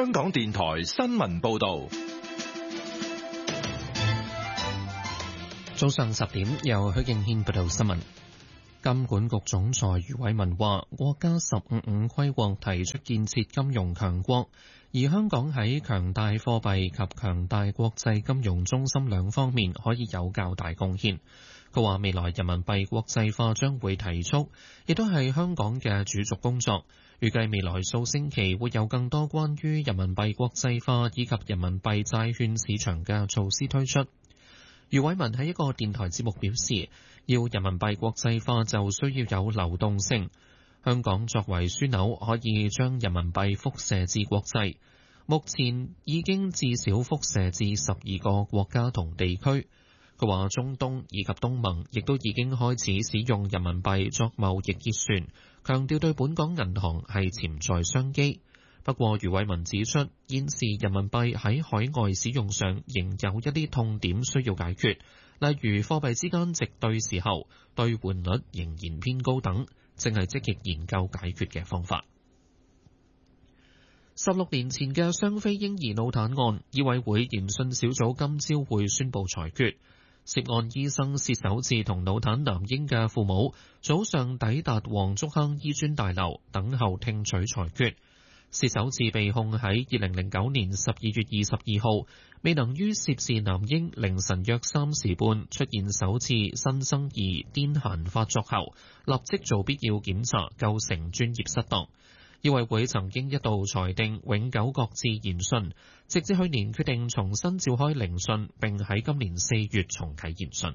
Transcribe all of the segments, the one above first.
香港電台新聞報道。 早上10點，由許敬軒報道新聞。金管局總裁余偉文話，國家15規劃提出建設金融強國，而香港喺強大貨幣及強大國際金融中心兩方面可以有較大貢獻。佢話未來人民幣國際化將會提速，亦都係香港嘅主軸工作。預計未來數星期會有更多關於人民幣國際化以及人民幣債券市場嘅措施推出。余偉文喺一個電台節目表示，要人民幣國際化就需要有流動性。香港作為樞紐，可以將人民幣輻射至國際。目前已經至少輻射至12個國家同地區。佢話中東以及東盟亦都已經開始使用人民幣作貿易結算，強調對本港銀行係潛在商機。不過余偉文指出，現時人民幣喺海外使用上仍有一啲痛點需要解決，例如貨幣之間值對時候兌換率仍然偏高等，正係積極研究解決嘅方法。16年前嘅雙非嬰兒腦癱案，醫委會研訊小組今朝會宣布裁決。涉案醫生薛守志同腦癱男嬰嘅父母早上抵達黃竹坑醫專大樓等候聽取裁決。薛守志被控喺2009年12月22號未能於涉事男嬰凌晨約3時半出現首次新生兒癲癇發作後，立即做必要檢查，構成專業失當。醫委會曾經一度裁定永久擱置研訊，直至去年決定重新召開聆訊，並喺今年4月重啟研訊。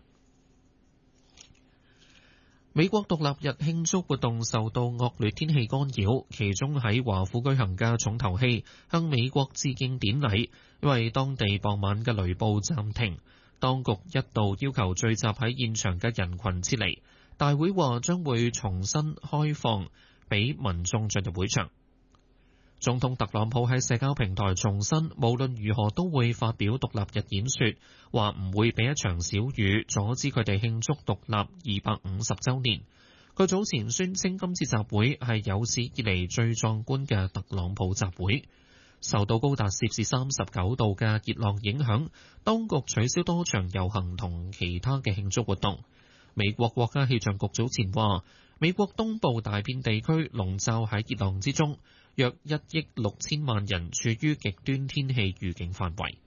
美國獨立日慶祝活動受到惡劣天氣干擾，其中喺華府舉行嘅重頭戲向美國致敬典禮，因為當地傍晚嘅雷暴暫停，當局一度要求聚集喺現場嘅人群撤離。大會話將會重新開放俾民眾進入會場。總統特朗普喺社交平台重申，無論如何都會發表獨立日演說，話唔會俾一場小雨阻止佢哋慶祝獨立250週年。佢早前宣稱今次集會係有史以嚟最壯觀嘅特朗普集會。受到高達攝氏39度嘅熱浪影響，當局取消多場遊行同其他嘅慶祝活動。美國國家氣象局早前話，美國東部大片地區籠罩喺熱浪之中，約1億6千萬人處於極端天氣預警範圍。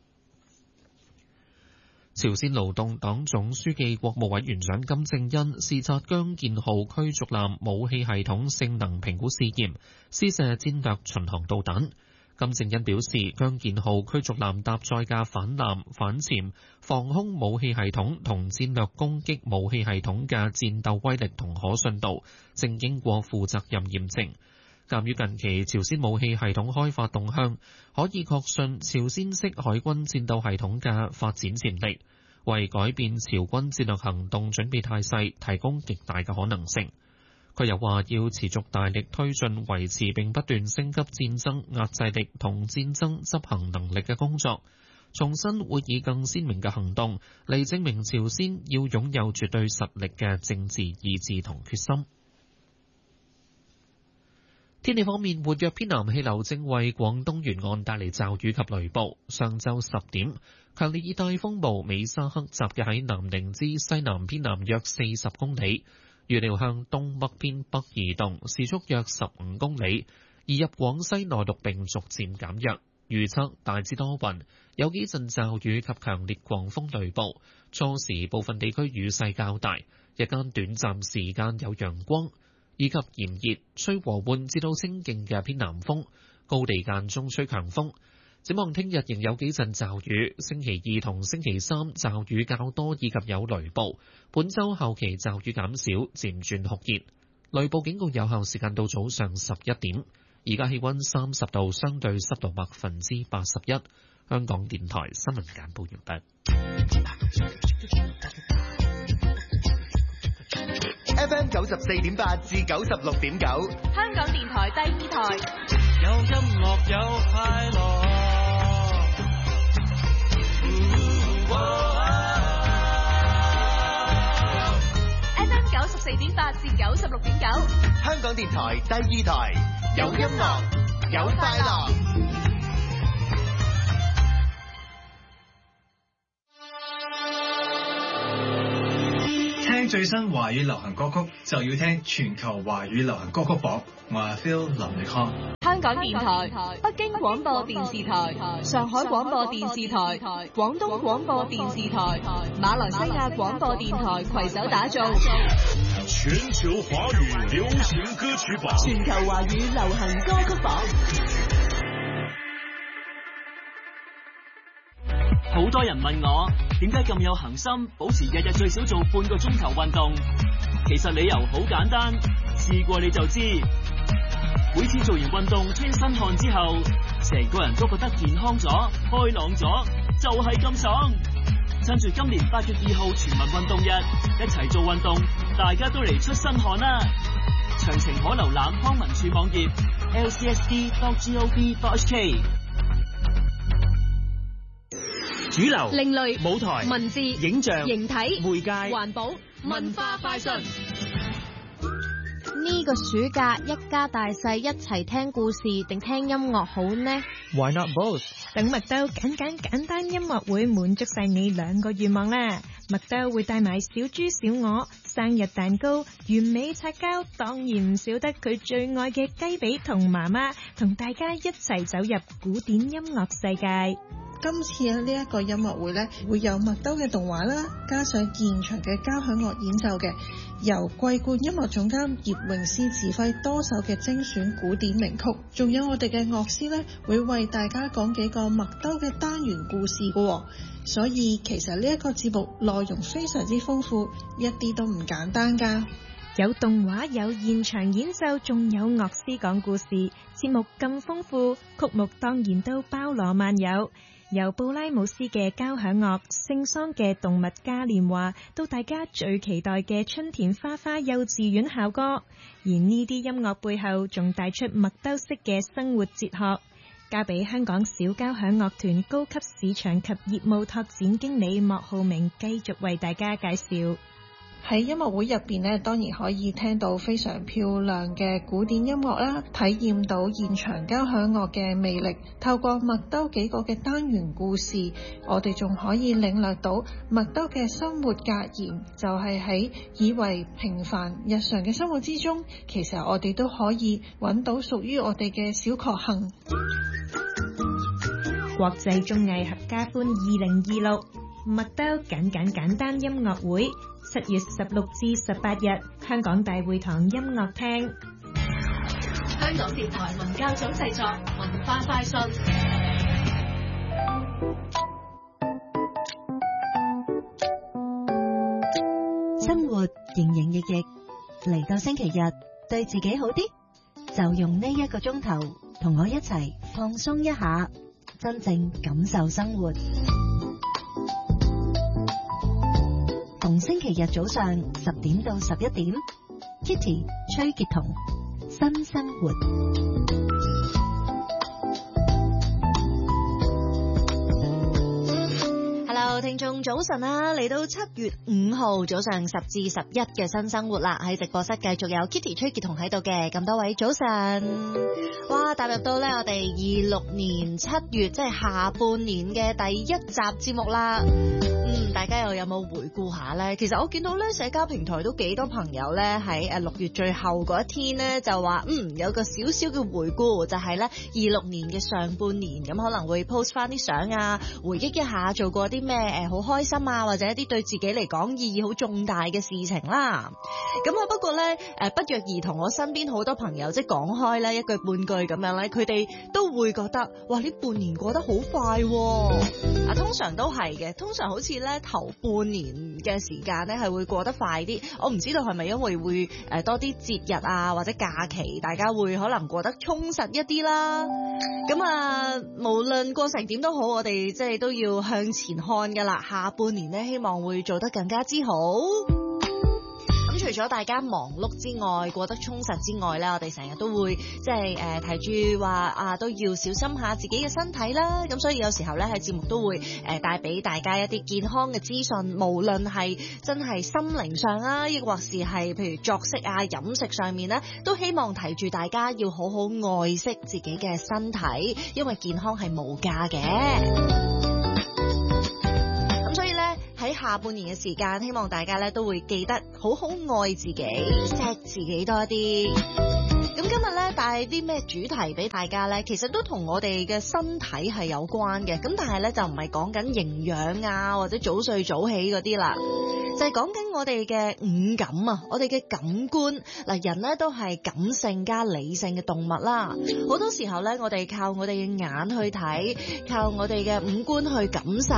朝鮮勞動黨總書記、國務委員長金正恩視察姜建浩驅逐艦武器系統性能評估試驗，試射戰略巡航導彈。金正恩表示，姜建浩驅逐艦搭載嘅反艦、反潛、防空武器系統同戰略攻擊武器系統嘅戰鬥威力同可信度，正經過負責任驗證。鑑於近期朝鮮武器系統開發動向，可以確信朝鮮式海軍戰鬥系統嘅發展潛力，為改變朝軍戰略行動準備態勢提供極大嘅可能性。佢又話要持續大力推進維持並不斷升級戰爭壓制力同戰爭執行能力嘅工作，重申會以更鮮明嘅行動嚟證明朝鮮要擁有絕對實力嘅政治意志同決心。天氣方面，活躍偏南氣流正為廣東沿岸帶嚟驟雨及雷暴。上晝10點，強烈熱帶風暴美沙克集結喺南寧之西南偏南約40公里，預料向東北偏北移動，時速約15公里，移入廣西內陸並逐漸減弱。預測大致多雲，有幾陣驟雨及強烈狂風雷暴，初時部分地區雨勢較大，日間短暫時間有陽光以及炎熱，吹和緩至到清勁嘅偏南風，高地間中吹強風。展望聽日仍有幾陣驟雨，星期2同星期3驟雨較多以及有雷暴。本週後期驟雨減少，漸轉酷熱。雷暴警告有效時間到早上11點。而家氣溫30度，相對濕度81%。香港電台新聞簡報完畢。 FM 94.8至96.9， 香港電台第2台， 有音樂有快樂。 FM 94.8至96.9， 香港電台第2台，有音樂有快樂。 最新華語流行歌曲，就要聽全球華語流行歌曲榜。我係 Phil 林力康。 香港電台、北京廣播電視台、上海廣播電視台、廣東廣播電視台、馬來西亞廣播電台攜手打造全球華語流行歌曲榜。 全球華語流行歌曲榜。 好多人問我點解咁有恒心，保持日日最少做半個鐘頭運動。其實理由好簡單，試過你就知。每次做完運動出身汗之後，成個人都覺得健康咗、開朗咗，就係咁爽。趁住今年8月2號全民運動日，一齊做運動，大家都嚟出身汗啦！詳情可瀏覽康文署網頁 lcsd.gov.hk。主流、 另類、 舞台、 文字、 影像、 形體、 媒介、 環保、文化快訊。 呢個暑假一家大細一齊聽故事定聽音樂好呢？ Why not both？ 等麥兜簡單音樂會滿足晒你2個願望啦！麥兜會帶埋小豬小鵝、生日蛋糕、完美擦膠，當然唔少得佢最愛嘅雞髀同媽媽，同大家一齊走入古典音樂世界。 今次呢一個音樂會呢，會有麥兜嘅動畫啦，加上現場嘅交響樂演奏嘅，由桂冠音樂總監葉詠詩指揮多首嘅精選古典名曲，仲有我哋嘅樂師呢，會為大家講幾個麥兜嘅單元故事嘅，所以其實呢一個節目內容非常之豐富，一啲都唔簡單㗎。 有動畫，有現場演奏，仲有樂師講故事，節目咁豐富，曲目當然都包羅萬有。由布拉姆斯嘅交響樂、聖桑嘅動物嘉年華，到大家最期待嘅春田花花幼稚園校歌，而呢啲音樂背後仲帶出麥兜式嘅生活哲學。交俾香港小交響樂團高級市場及業務拓展經理莫浩明繼續為大家介紹。 喺音樂會入邊呢，當然可以聽到非常漂亮嘅古典音樂啦，體驗到現場交響樂嘅魅力。透過麥兜幾個嘅單元故事，我哋仲可以領略到麥兜嘅生活格言，就係喺以為平凡日常嘅生活之中，其實我哋都可以揾到屬於我哋嘅小確幸。 國際綜藝合家歡2026麥兜簡單音樂會，7月16至18日，香港大會堂音樂廳。 香港電台文教組製作，文化快訊。 生活營營役役，嚟到星期日，對自己好啲，就用呢1個鐘頭同我一齊放鬆一下，真正感受生活。逢星期日早上10點到11點 ，Kitty 崔潔彤新生活。 Hello， 聽眾早晨啦！嚟到7月5號早上10至11嘅新生活啦，喺直播室繼續有 Kitty 崔潔彤喺度嘅，咁多位早晨。哇，踏入到呢我哋26年7月，即係下半年嘅第1集節目啦。大家又有冇回顧下呢？其實我見到咧社交平台都幾多朋友咧喺6月最後嗰一天咧就話有個少少嘅回顧，就係咧26年嘅上半年，咁可能會 post 翻啲相啊，回憶一下做過啲咩好開心啊，或者一啲對自己嚟講意義好重大嘅事情啦。咁啊不過咧不約而同，我身邊好多朋友即係講開咧一句半句咁樣咧，佢哋都會覺得哇呢半年過得好快喎。通常都係嘅，通常好似咧頭半年嘅時間咧係會過得快啲，我唔知道係咪因為會多啲節日啊或者假期，大家會可能過得充實一啲啦。咁啊無論過成點都好，我哋即係都要向前看噶啦，下半年咧希望會做得更加之好。除咗大家忙碌之外，過得充實之外咧，我哋成日都會即係提住話都要小心下自己嘅身體啦。咁所以有時候咧喺節目都會帶俾大家一啲健康嘅資訊，無論係真係心靈上啊，亦或是係譬如作息啊、飲食上面咧，都希望提住大家要好好愛惜自己嘅身體，因為健康係無價嘅。喺下下半年嘅時間，希望大家咧都會記得好好愛自己，錫自己多啲。咁今日咧帶啲咩主題俾大家咧？其實都同我哋嘅身體係有關嘅，咁但係咧就唔係講緊營養啊或者早睡早起嗰啲啦，就係講緊我哋嘅五感啊，我哋嘅感官。嗱，人咧都係感性加理性嘅動物啦，好多時候咧我哋靠我哋嘅眼去睇，靠我哋嘅五官去感受，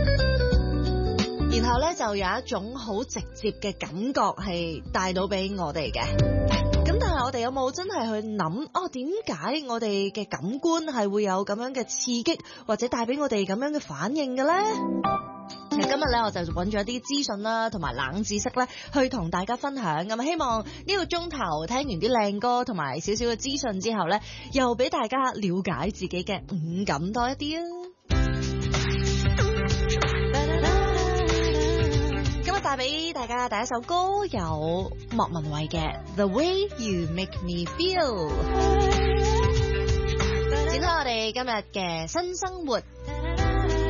然後咧就有一種好直接嘅感覺係帶到俾我哋嘅。咁但係我哋有冇真係去諗點解我哋嘅感官係會有咁樣嘅刺激，或者帶俾我哋咁樣嘅反應嘅咧？其實今日咧我就揾咗一啲資訊啦，同埋冷知識咧，去同大家分享。咁希望呢個鐘頭聽完啲靚歌同埋少少嘅資訊之後咧，又俾大家了解自己嘅五感多一啲啊！今日帶俾大家第一首歌有莫文蔚嘅 The Way You Make Me Feel。展開我哋今日嘅新生活